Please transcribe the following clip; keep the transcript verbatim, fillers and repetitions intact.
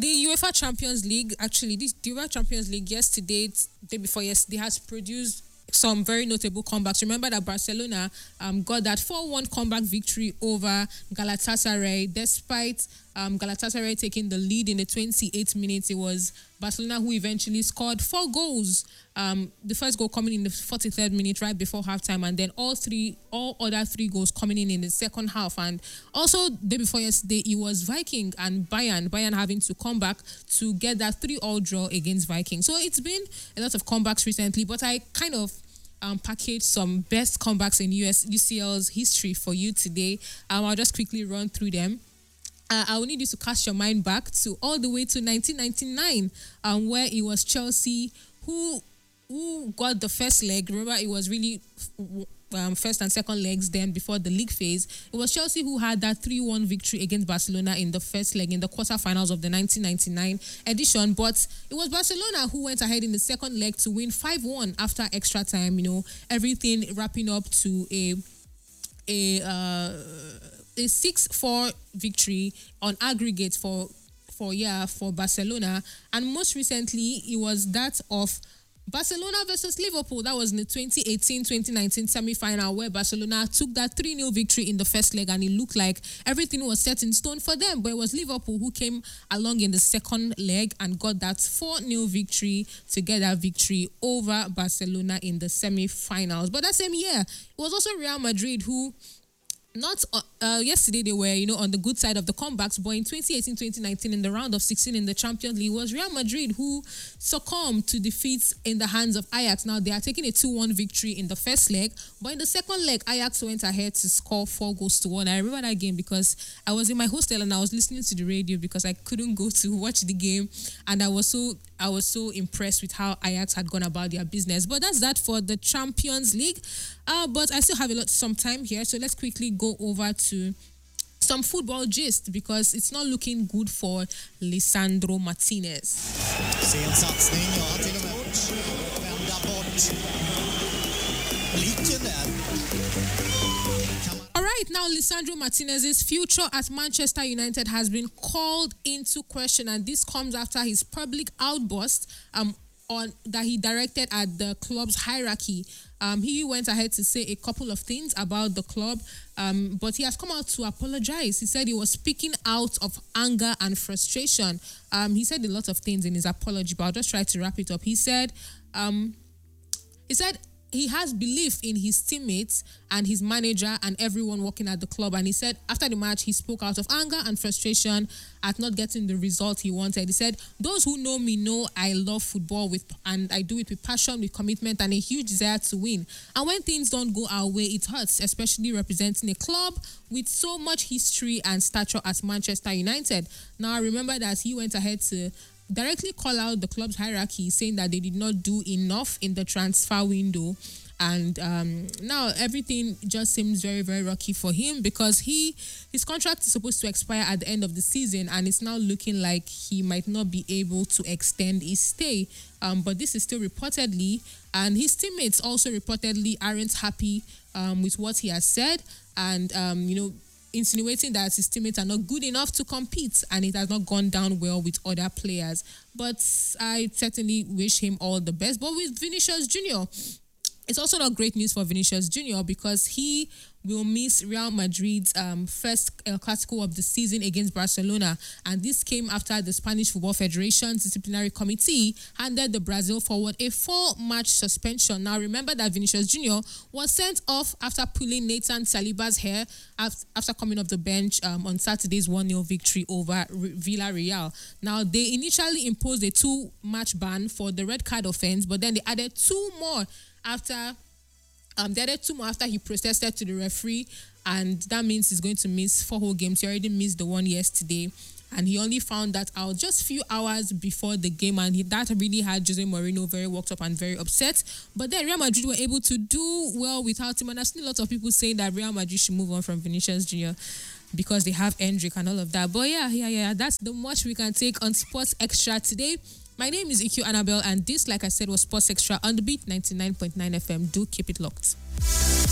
the UEFA Champions League, actually, this the UEFA Champions League yesterday, day before yesterday, has produced some very notable comebacks. Remember that Barcelona um, got that four one comeback victory over Galatasaray, despite um, Galatasaray taking the lead in the twenty-eighth minute. It was Barcelona who eventually scored four goals. Um, the first goal coming in the forty-third minute, right before halftime, and then all three, all other three goals coming in in the second half. And also, day before yesterday, it was Viking and Bayern. Bayern having to come back to get that three-all draw against Viking. So it's been a lot of comebacks recently, but I kind of Um, package some best comebacks in U S U C L's history for you today. Um, I'll just quickly run through them. Uh, I will need you to cast your mind back to all the way to nineteen ninety-nine, um, where it was Chelsea who who got the first leg. Remember, it was really um, first and second legs then before the league phase. It was Chelsea who had that three one victory against Barcelona in the first leg in the quarterfinals of the nineteen ninety-nine edition. But it was Barcelona who went ahead in the second leg to win five one after extra time. You know, everything wrapping up to a a uh, a six four victory on aggregate for for yeah for Barcelona. And most recently, it was that of Barcelona versus Liverpool. That was in the twenty eighteen twenty nineteen semi-final, where Barcelona took that three nil victory in the first leg, and it looked like everything was set in stone for them. But it was Liverpool who came along in the second leg and got that four nil victory to get that victory over Barcelona in the semi-finals. But that same year, it was also Real Madrid who, not uh, uh, yesterday they were, you know, on the good side of the comebacks, but in twenty eighteen twenty nineteen in the round of sixteen in the Champions League, was Real Madrid who succumbed to defeats in the hands of Ajax. Now, they are taking a two one victory in the first leg, but in the second leg, Ajax went ahead to score four goals to one. I remember that game because I was in my hostel and I was listening to the radio because I couldn't go to watch the game, and I was so I was so impressed with how Ajax had gone about their business. But that's that for the Champions League. Uh, but I still have a lot some time here, so let's quickly go over to some football gist because it's not looking good for Lisandro Martinez. Sen satsning, ja, till och med vända bort blicken där. All right, now Lisandro Martinez's future at Manchester United has been called into question, and this comes after his public outburst um on that he directed at the club's hierarchy. Um, he went ahead to say a couple of things about the club, um, but he has come out to apologize. He said he was speaking out of anger and frustration. Um, he said a lot of things in his apology, but I'll just try to wrap it up. He said, um, he said he has belief in his teammates and his manager and everyone working at the club. And he said after the match, he spoke out of anger and frustration at not getting the result he wanted. He said, "Those who know me know I love football with, and I do it with passion, with commitment, and a huge desire to win. And when things don't go our way, it hurts, especially representing a club with so much history and stature as Manchester United." Now, remember that he went ahead to directly call out the club's hierarchy, saying that they did not do enough in the transfer window. And um, now everything just seems very, very rocky for him because he his contract is supposed to expire at the end of the season, and it's now looking like he might not be able to extend his stay. Um, but this is still reportedly, and his teammates also reportedly aren't happy um, with what he has said, and um, you know, insinuating that his teammates are not good enough to compete and it has not gone down well with other players. But I certainly wish him all the best. But with Vinicius Junior, it's also not great news for Vinicius Junior because he will miss Real Madrid's um, first El Clasico of the season against Barcelona. And this came after the Spanish Football Federation's disciplinary committee handed the Brazil forward a four-match suspension. Now, remember that Vinicius Junior was sent off after pulling Nathan Saliba's hair after coming off the bench um, on Saturday's one nil victory over Villarreal. Now, they initially imposed a two-match ban for the red card offense, but then they added two more after Um, the other two more after he protested to the referee, and that means he's going to miss four whole games. He already missed the one yesterday, and he only found that out just a few hours before the game, and he, that really had Jose Mourinho very worked up and very upset. But then Real Madrid were able to do well without him, and I've seen a lot of people saying that Real Madrid should move on from Vinicius Junior because they have Endrick and all of that. But yeah, yeah, yeah, that's the much we can take on Sports Extra today. My name is E Q Annabelle, and this, like I said, was Sports Extra on the Beat ninety-nine point nine F M. Do keep it locked.